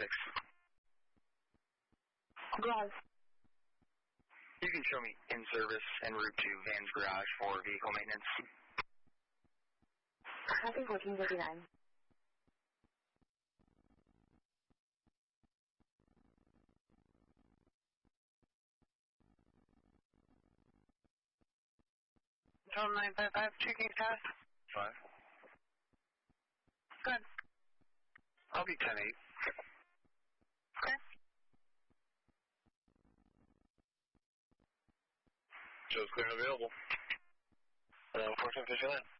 Garage. You can show me in service en route to Van's Garage for vehicle maintenance. Copy 1459. Total 955, checking status. 5. Good. I'll be 10-8. Okay. Joe's clear and available. 1459.